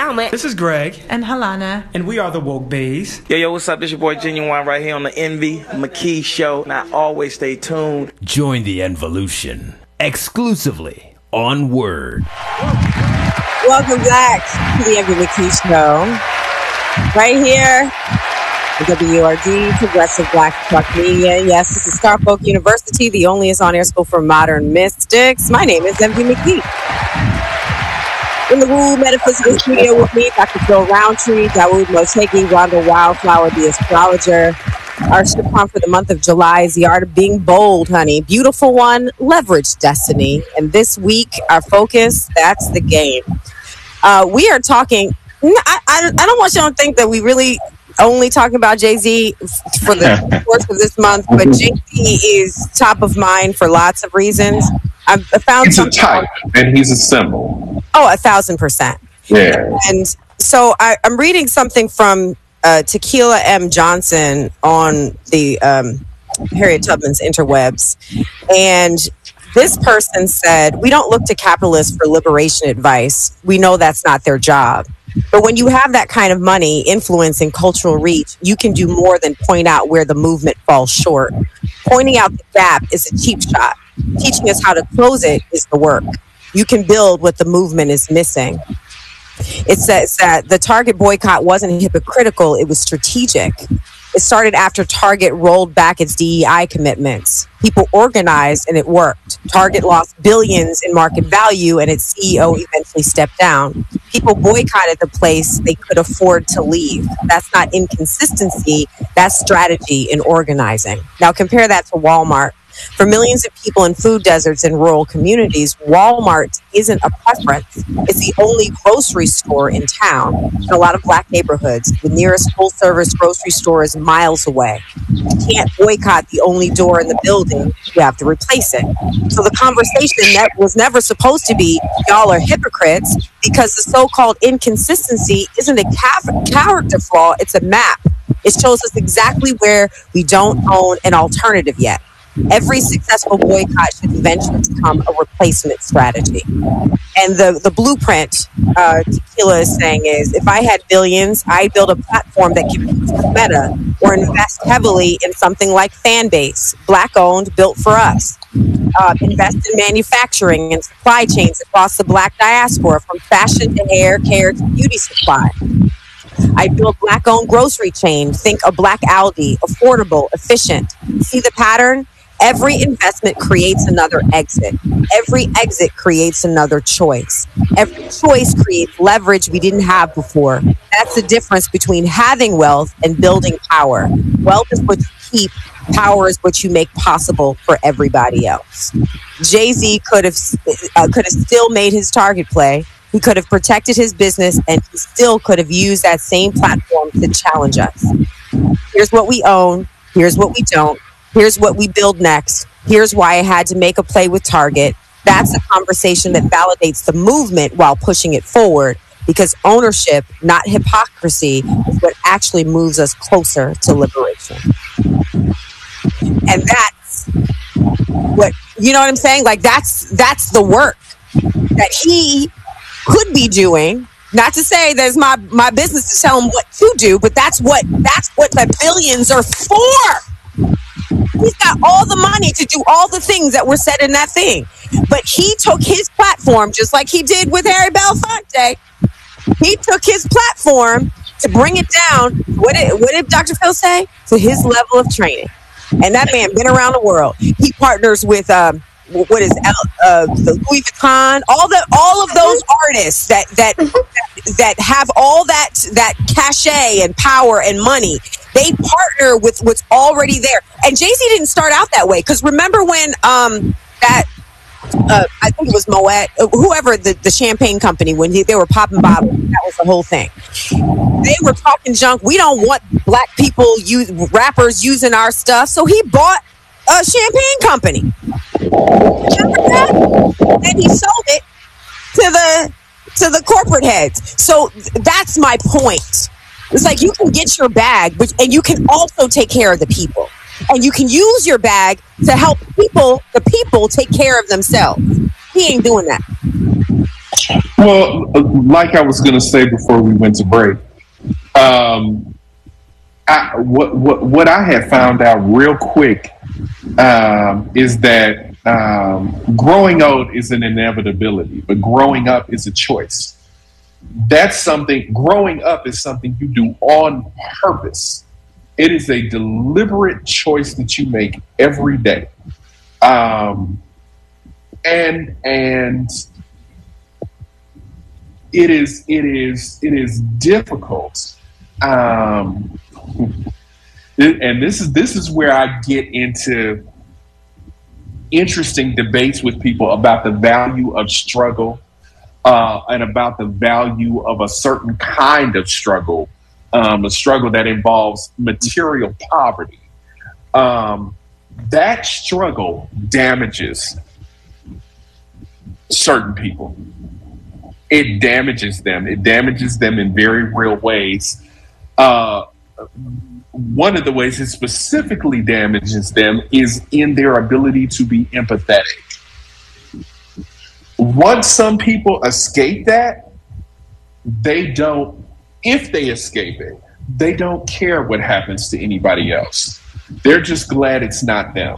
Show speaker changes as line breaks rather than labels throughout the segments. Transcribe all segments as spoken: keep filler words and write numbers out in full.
Alma.
This is Greg.
And Halana.
And we are the Woke Bays.
Yo, yo, what's up? This your boy Genuine right here on the Envy McKee Show. And I always stay tuned.
Join the Envolution exclusively on Word.
Welcome back to the Envy McKee Show. Right here. W R D, Progressive Black Truck Media. Yes, this is Starfolk University, the only on-air school for modern mystics. My name is Envy McKee. In the Woo Metaphysical Studio with me, Doctor Phil Roundtree, Dawood Motegi, Rhonda Wildflower, the astrologer. Our shipcom for the month of July is the art of being bold, honey. Beautiful one, leverage destiny. And this week, our focus, that's the game. Uh, we are talking, I, I, I don't want you to think that we really only talking about Jay-Z for the course of this month, but Jay-Z is top of mind for lots of reasons. I've found
he's a type, and he's a symbol.
Oh, a thousand percent.
Yeah.
And so I, I'm reading something from uh, Tequila M. Johnson on the um, Harriet Tubman's interwebs, and this person said, "We don't look to capitalists for liberation advice. We know that's not their job. But when you have that kind of money, influence, and cultural reach, you can do more than point out where the movement falls short. Pointing out the gap is a cheap shot. Teaching us how to close it is the work. You can build what the movement is missing." It says that the Target boycott wasn't hypocritical, it was strategic. It started after Target rolled back its D E I commitments. People organized and it worked. Target lost billions in market value and its C E O eventually stepped down. People boycotted the place they could afford to leave. That's not inconsistency, that's strategy in organizing. Now compare that to Walmart. For millions of people in food deserts and rural communities, Walmart isn't a preference. It's the only grocery store in town. In a lot of black neighborhoods, the nearest full-service grocery store is miles away. You can't boycott the only door in the building. You have to replace it. So the conversation that was never supposed to be, y'all are hypocrites, because the so-called inconsistency isn't a ca- character flaw, it's a map. It shows us exactly where we don't own an alternative yet. Every successful boycott should eventually become a replacement strategy. And the, the blueprint uh, Tequila is saying is, if I had billions, I'd build a platform that competes with Meta or invest heavily in something like Fanbase, Black-owned, built for us. Uh, invest in manufacturing and supply chains across the Black diaspora, from fashion to hair care to beauty supply. I build Black-owned grocery chain. Think a Black Aldi, affordable, efficient. See the pattern? Every investment creates another exit. Every exit creates another choice. Every choice creates leverage we didn't have before. That's the difference between having wealth and building power. Wealth is what you keep. Power is what you make possible for everybody else. Jay-Z could have uh, could have still made his Target play. He could have protected his business, and he still could have used that same platform to challenge us. Here's what we own. Here's what we don't. Here's what we build next. Here's why I had to make a play with Target. That's a conversation that validates the movement while pushing it forward, because ownership, not hypocrisy, is what actually moves us closer to liberation. And that's what, you know what I'm saying? Like, that's that's the work that he could be doing. Not to say that it's my, my business to tell him what to do, but that's what that's what the billions are for. He's got all the money to do all the things that were said in that thing. But he took his platform, just like he did with Harry Belafonte. He took his platform to bring it down. What did, what did Doctor Phil say? To his level of training. And that man been around the world. He partners with, um, what is uh, the Louis Vuitton, all the all of those artists that that that have all that that cachet and power and money. They partner with what's already there. And Jay-Z didn't start out that way, because remember when um that uh, I think it was Moet, whoever the, the champagne company, when he, they were popping bottles, that was the whole thing. They were talking junk. We don't want black people, use, rappers using our stuff. So he bought a champagne company. Remember that? And he sold it to the to the corporate heads. So that's my point. It's like, you can get your bag, but and you can also take care of the people. And you can use your bag to help people, the people take care of themselves. He ain't doing that.
Well, like I was going to say before we went to break, um, I, what what what I had found out real quick um, is that um, growing old is an inevitability, but growing up is a choice. That's something. Growing up is something you do on purpose. It is a deliberate choice that you make every day, um, and and. It is, it is, it is difficult, um, and this is this is where I get into interesting debates with people about the value of struggle uh, and about the value of a certain kind of struggle, um, a struggle that involves material poverty. Um, that struggle damages certain people. It damages them. It damages them in very real ways. Uh, one of the ways it specifically damages them is in their ability to be empathetic. Once some people escape that, they don't, if they escape it, they don't care what happens to anybody else. They're just glad it's not them.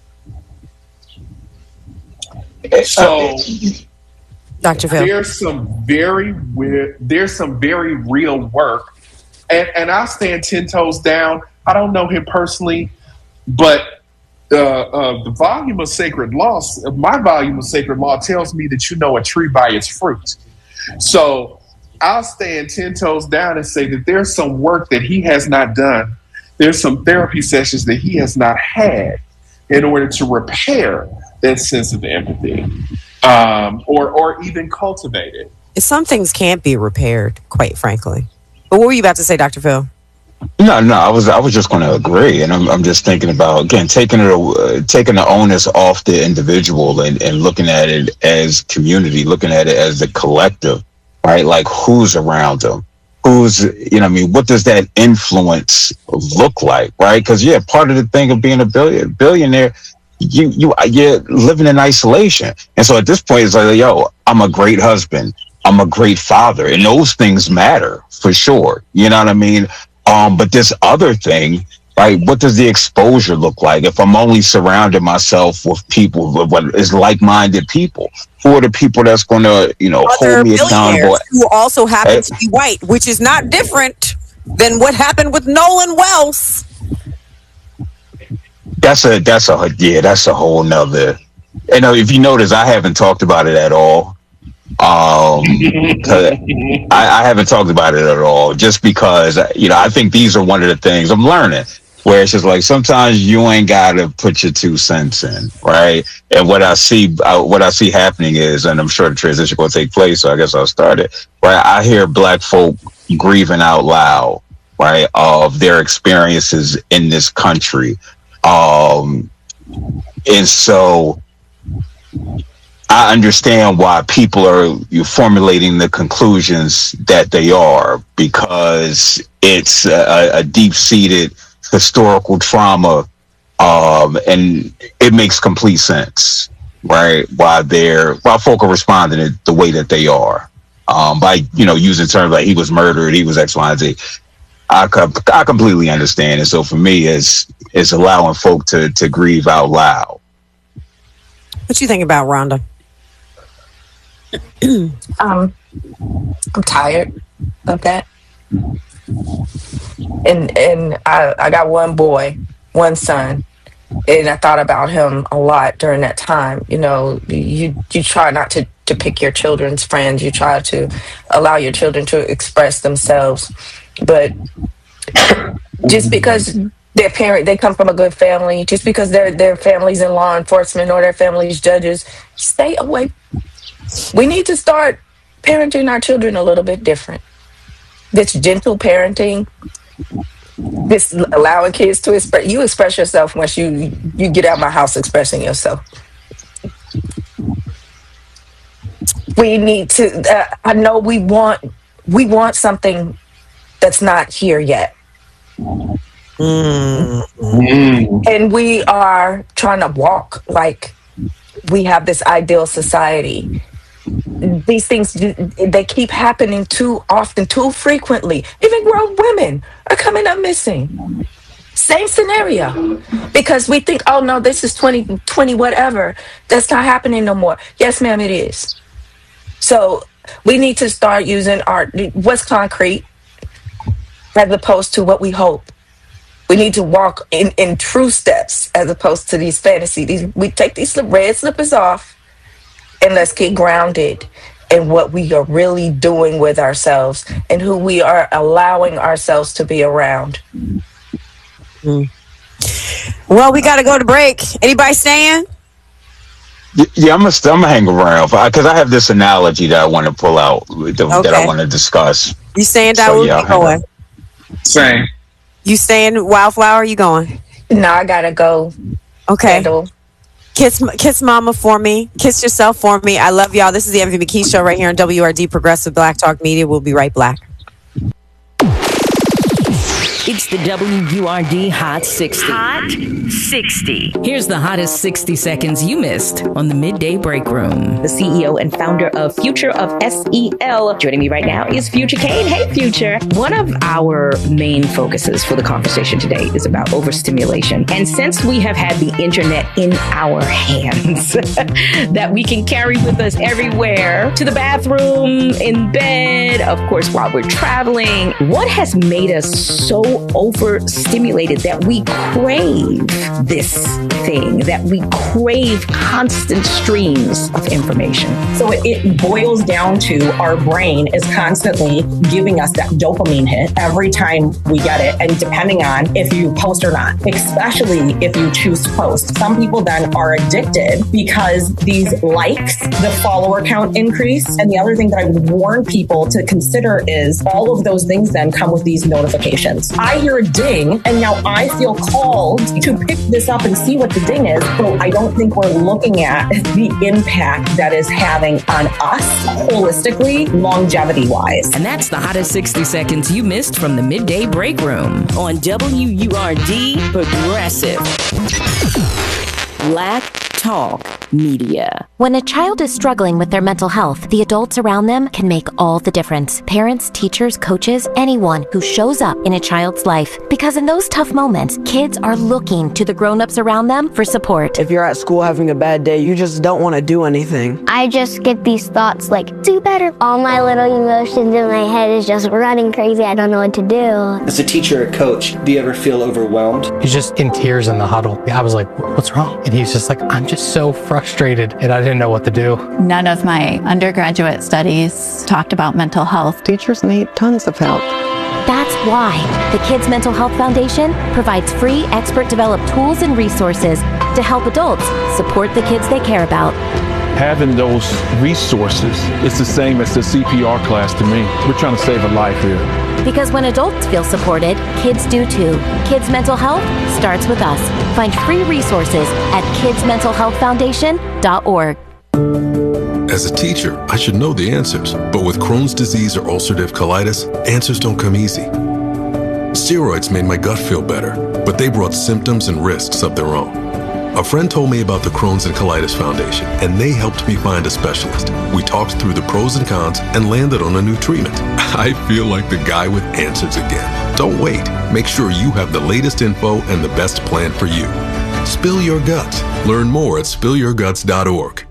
So...
Doctor Phil.
There's some very weird, there's some very real work, and and I stand ten toes down. I don't know him personally, but uh, uh, the volume of Sacred Law, my volume of Sacred Law, tells me that you know a tree by its fruit. So I'll stand ten toes down and say that there's some work that he has not done. There's some therapy sessions that he has not had in order to repair that sense of empathy. Um, or, or even cultivated.
Some things can't be repaired, quite frankly. But what were you about to say, Doctor Phil?
No, no, I was I was just going to agree, and I'm I'm just thinking about again taking it uh, taking the onus off the individual and, and looking at it as community, looking at it as the collective, right? Like who's around them, who's you know, what I mean, what does that influence look like, right? Because yeah, part of the thing of being a billion, billionaire. You you you're living in isolation, and so at this point it's like, yo, I'm a great husband, I'm a great father, and those things matter for sure. You know what I mean? Um, but this other thing, right? What does the exposure look like if I'm only surrounding myself with people with what is like-minded people? Who are the people that's going to you know
Other
hold me accountable?
Who also happen
Hey.
to be white, which is not different than what happened with Nolan Wells.
That's a that's a yeah that's a whole nother. You know, if you notice, I haven't talked about it at all. Um, 'cause I, I haven't talked about it at all, just because you know I think these are one of the things I'm learning. Where it's just like sometimes you ain't gotta put your two cents in, right? And what I see, uh, what I see happening is, and I'm sure the transition will take place. So I guess I'll start it. Right, I hear Black folk grieving out loud, right, of their experiences in this country. Um, and so I understand why people are you formulating the conclusions that they are, because it's a, a deep-seated historical trauma, um, and it makes complete sense, right? Why they're why folk are responding it the way that they are, um, by you know using terms like he was murdered, he was X, Y, and Z. I, I completely understand. And so for me, it's, it's allowing folk to, to grieve out loud.
What you think about, Rhonda?
um, I'm tired of that. And and I, I got one boy, one son, and I thought about him a lot during that time. You know, you you try not to, to pick your children's friends. You try to allow your children to express themselves. But just because their parent, they come from a good family, just because their their family's in law enforcement or their family's judges, stay away. We need to start parenting our children a little bit different. This gentle parenting, this allowing kids to express. You express yourself once you you get out of my house expressing yourself. We need to. Uh, I know we want we want something that's not here yet.
Mm.
And we are trying to walk like we have this ideal society. these things, they keep happening too often, too frequently. Even grown women are coming up missing. Same scenario. Because we think, oh no, this is twenty twenty, whatever. That's not happening no more. Yes, ma'am, it is. So we need to start using our, what's concrete as opposed to what we hope. We need to walk in, in true steps as opposed to these fantasy. These, we take these red slippers off and let's get grounded in what we are really doing with ourselves and who we are allowing ourselves to be around.
Mm. Well, we got to go to break. Anybody staying?
Yeah, I'm gonna I'm gonna hang around because I have this analogy that I want to pull out that, okay. that I want to discuss.
You staying, Dawood? So, yeah, you going?
Same.
You staying, Wildflower? You going?
No, I gotta go.
Okay.
Handle.
Kiss, kiss mama for me. Kiss yourself for me. I love y'all. This is the Envy McKee Show right here on W R D Progressive Black Talk Media. We'll be right back.
It's the W U R D Hot sixty.
Hot sixty.
Here's the hottest sixty seconds you missed on the Midday Break Room.
The C E O and founder of Future of S E L. Joining me right now is Future Kane. Hey, Future. One of our main focuses for the conversation today is about overstimulation. And since we have had the internet in our hands that we can carry with us everywhere, to the bathroom, in bed, of course, while we're traveling, what has made us so overstimulated that we crave this thing, that we crave constant streams of information?
So it, it boils down to our brain is constantly giving us that dopamine hit every time we get it, and depending on if you post or not, especially if you choose to post. Some people then are addicted because these likes, the follower count increase. And the other thing that I would warn people to consider is all of those things then come with these notifications. I hear a ding, and now I feel called to pick this up and see what the ding is. So I don't think we're looking at the impact that is having on us holistically, longevity-wise.
And that's the hottest sixty seconds you missed from the Midday Break Room on W U R D Progressive Black Talk Media.
When a child is struggling with their mental health, the adults around them can make all the difference. Parents, teachers, coaches, anyone who shows up in a child's life. Because in those tough moments, kids are looking to the grown-ups around them for support.
If you're at school having a bad day, you just don't want to do anything.
I just get these thoughts like, do better. All my little emotions in my head is just running crazy. I don't know what to do.
As a teacher or coach, do you ever feel overwhelmed?
He's just in tears in the huddle. I was like, what's wrong? And he's just like, I'm just so frustrated, and I didn't know what to do.
None of my undergraduate studies talked about mental health.
Teachers need tons of help.
That's why the Kids Mental Health Foundation provides free expert-developed tools and resources to help adults support the kids they care about.
Having those resources is the same as the C P R class to me. We're trying to save a life here.
Because when adults feel supported, kids do too. Kids Mental Health starts with us. Find free resources at kids mental health foundation dot org.
As a teacher, I should know the answers, but with Crohn's disease or ulcerative colitis, answers don't come easy. Steroids made my gut feel better, but they brought symptoms and risks of their own. A friend told me about the Crohn's and Colitis Foundation, and they helped me find a specialist. We talked through the pros and cons and landed on a new treatment. I feel like the guy with answers again. Don't wait. Make sure you have the latest info and the best plan for you. Spill your guts. Learn more at spill your guts dot org.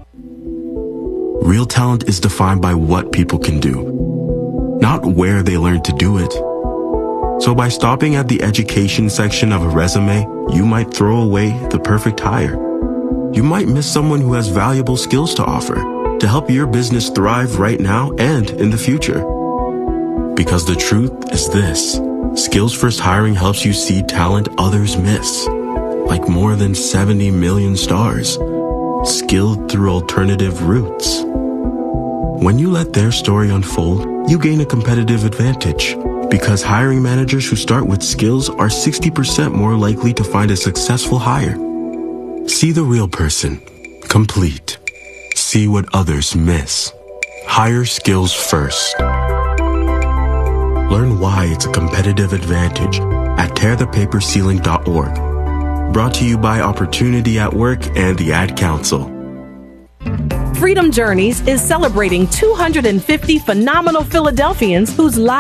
Real talent is defined by what people can do, not where they learn to do it. So by stopping at the education section of a resume, you might throw away the perfect hire. You might miss someone who has valuable skills to offer to help your business thrive right now and in the future. Because the truth is this: Skills First Hiring helps you see talent others miss, like more than seventy million stars, skilled through alternative routes. When you let their story unfold, you gain a competitive advantage. Because hiring managers who start with skills are sixty percent more likely to find a successful hire. See the real person. Complete. See what others miss. Hire skills first. Learn why it's a competitive advantage at tear the paper ceiling dot org. Brought to you by Opportunity at Work and the Ad Council.
Freedom Journeys is celebrating two hundred fifty phenomenal Philadelphians whose lives